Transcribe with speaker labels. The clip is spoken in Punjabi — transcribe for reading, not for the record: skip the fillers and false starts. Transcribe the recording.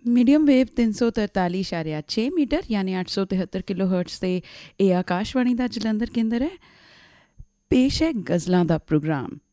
Speaker 1: मीडियम वेव 343.6 मीटर यानी 873 किलो हर्ट्स ਤੇ ਇਹ ਆਕਾਸ਼ਵਾਣੀ ਦਾ ਜਲੰਧਰ ਕੇਂਦਰ ਹੈ। ਪੇਸ਼ ਹੈ ਗਜ਼ਲਾਂ ਦਾ ਪ੍ਰੋਗਰਾਮ।